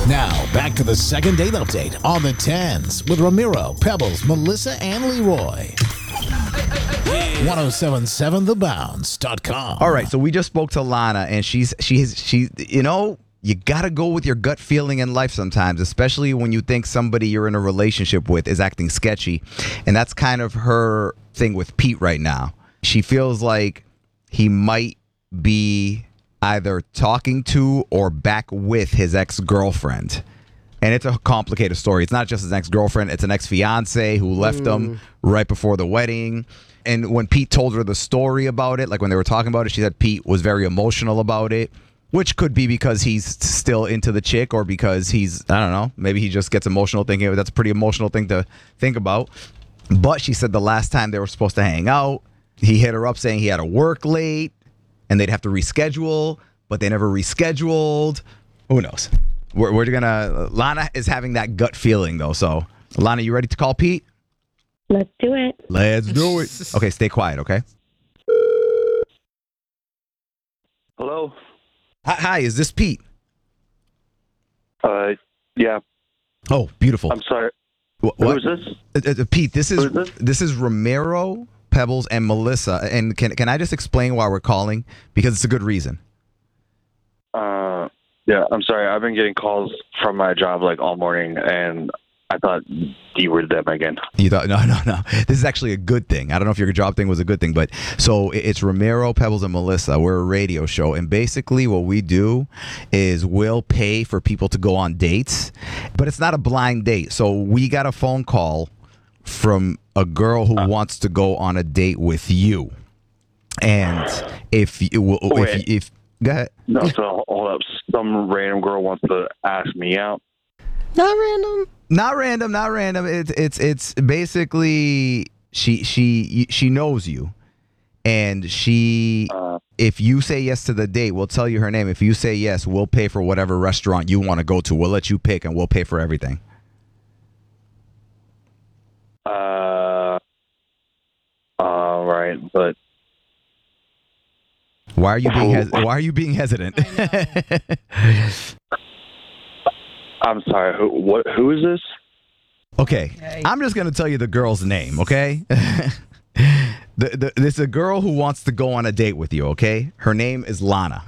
Now, back to the second date update on the 10s with Ramiro, Pebbles, Melissa, and Leroy. 1077thebounce.com. All right, so we just spoke to Lana, and she's you know, you got to go with your gut feeling in life sometimes, especially when you think somebody you're in a relationship with is acting sketchy. And that's kind of her thing with Pete right now. She feels like he might be either talking to or back with his ex-girlfriend. And it's a complicated story. It's not just his ex-girlfriend. It's an ex-fiance who left him right before the wedding. And when Pete told her the story about it, like when they were talking about it, she said Pete was very emotional about it, which could be because he's still into the chick or because he's, I don't know, maybe he just gets emotional thinking that's a pretty emotional thing to think about. But she said the last time they were supposed to hang out, he hit her up saying he had to work late and they'd have to reschedule, but they never rescheduled. Who knows? We're gonna. Lana is having that gut feeling though. So, Lana, you ready to call Pete? Let's do it. Let's do it. Okay, stay quiet. Okay. Hello. Hi, is this Pete? Yeah. Oh, beautiful. I'm sorry. What? Who is this? Pete, this is Who is this? this is Ramiro, Pebbles, and Melissa. And can I just explain why we're calling? Because it's a good reason. Yeah, I'm sorry. I've been getting calls from my job like all morning, and I thought you were them again. You thought, no. This is actually a good thing. I don't know if your job thing was a good thing, but so it's Ramiro, Pebbles, and Melissa. We're a radio show, and basically what we do is we'll pay for people to go on dates, but it's not a blind date. So we got a phone call from a girl who wants to go on a date with you, and if go ahead. No, so hold up. Some random girl wants to ask me out. Not random. It's basically she knows you, and if you say yes to the date, we'll tell you her name. If you say yes, we'll pay for whatever restaurant you want to go to. We'll let you pick, and we'll pay for everything. All right, but Why are you being hesitant? I'm sorry. Who is this? Okay, I'm just gonna tell you the girl's name. Okay, there's a girl who wants to go on a date with you. Okay, her name is Lana.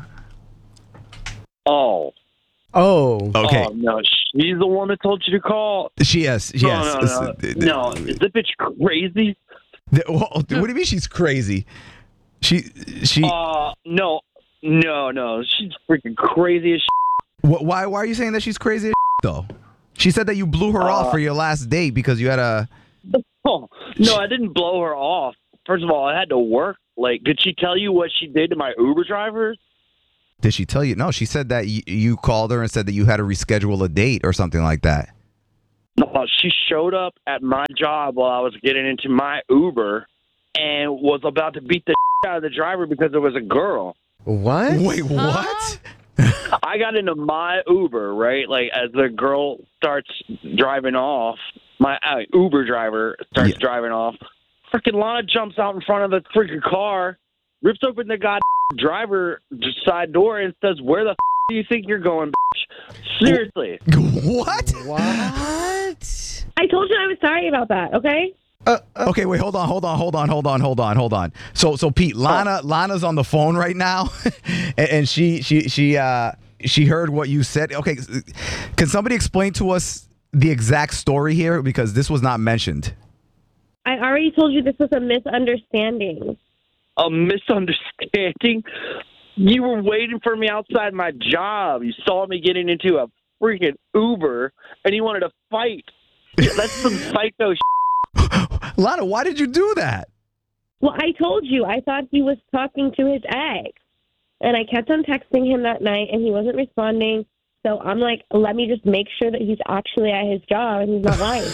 Oh. Okay. Oh, no, she's the one that told you to call. Yes. No, is this bitch crazy? What do you mean she's crazy? She. No, she's freaking crazy as shit. Why are you saying that she's crazy as though? She said that you blew her off for your last date because you had a... Oh, no, I didn't blow her off. First of all, I had to work. Like, did she tell you what she did to my Uber drivers? Did she tell you? No, she said that you called her and said that you had to reschedule a date or something like that. No, she showed up at my job while I was getting into my Uber and was about to beat the out of the driver because it was a girl. What? Wait, what? I got into my Uber, right? Like, as the girl starts driving off, my Uber driver starts driving off. Freaking Lana jumps out in front of the freaking car, rips open the goddamn driver side door, and says, "Where the do you think you're going, bitch?" Seriously. What? I told you I was sorry about that, okay? Okay, wait, hold on. So Pete, Lana's on the phone right now, and she heard what you said. Okay, can somebody explain to us the exact story here because this was not mentioned? I already told you this was a misunderstanding. A misunderstanding? You were waiting for me outside my job. You saw me getting into a freaking Uber, and you wanted to fight. That's some psycho shit. Lana, why did you do that? Well, I told you. I thought he was talking to his ex. And I kept on texting him that night, and he wasn't responding. So I'm like, let me just make sure that he's actually at his job and he's not lying.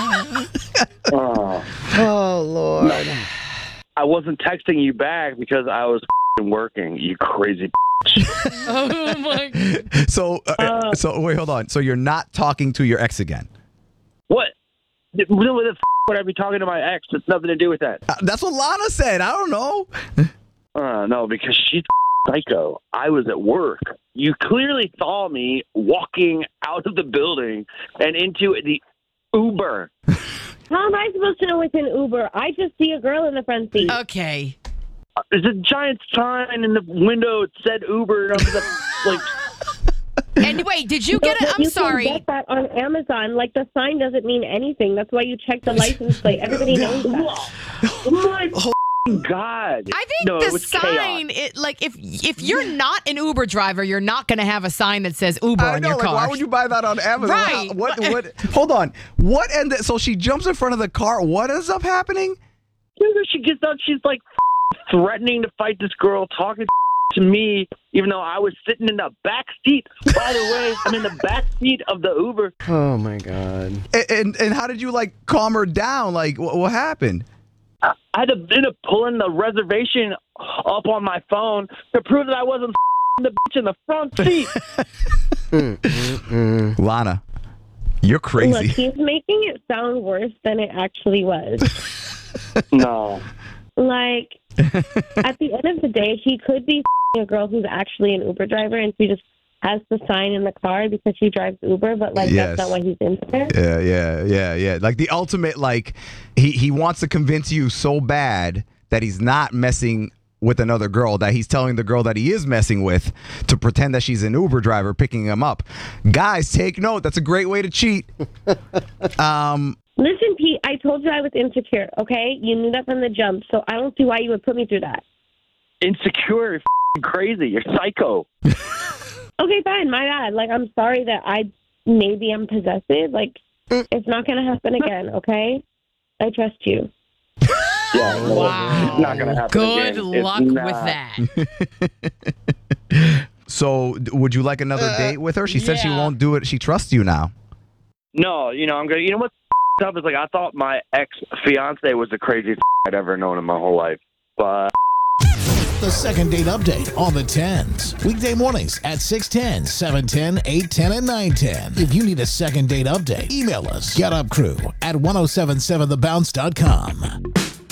Oh, Lord. No, I wasn't texting you back because I was working, you crazy Oh, my God. So wait, hold on. So you're not talking to your ex again? What? What the would I be talking to my ex? It's nothing to do with that. That's what Lana said. I don't know. No, because she's psycho. I was at work. You clearly saw me walking out of the building and into the Uber. How am I supposed to know it's an Uber? I just see a girl in the front seat. Okay. There's a giant sign in the window. It said Uber. And I was like, And wait, did you get it? I'm You sorry. can get that on Amazon. Like, the sign doesn't mean anything. That's why you check the license plate. Everybody knows that. my God. I think No, it the was sign, if you're not an Uber driver, you're not going to have a sign that says Uber I on know, your like, car. why would you buy that on Amazon? Right. What? Hold on. What? So she jumps in front of the car. What ends up happening? She gets up. She's like threatening to fight this girl, talking to me, even though I was sitting in the back seat. By the way, I'm in the back seat of the Uber. Oh my God. And how did you like calm her down? Like what happened? I had to end up pulling the reservation up on my phone to prove that I wasn't the bitch in the front seat. Lana, you're crazy. Look, he's making it sound worse than it actually was. No. Like, at the end of the day, he could be a girl who's actually an Uber driver, and she just has the sign in the car because she drives Uber, but, like, Yes. that's not why he's in there. Yeah. Like the ultimate, like he wants to convince you so bad that he's not messing with another girl, that he's telling the girl that he is messing with to pretend that she's an Uber driver picking him up. Guys, take note. That's a great way to cheat. Listen, Pete, I told you I was insecure, okay? You knew that from the jump, so I don't see why you would put me through that. Insecure, you're crazy. You're psycho. Okay, fine, my bad. Like, I'm sorry that maybe I'm possessive. Like, it's not going to happen again, okay? I trust you. Yeah, no, Wow. it's not going to happen Good again. It's luck with not. that. So, would you like another date with her? She said she yeah. won't do it. She trusts you now. No, I'm going to, you know what's up is, like, I thought my ex-fiance was the craziest I'd ever known in my whole life. But The second date update on the 10s. Weekday mornings at 6:10, 7:10, 8:10, and 9:10. If you need a second date update, email us. GetUpCrew@1077thebounce.com.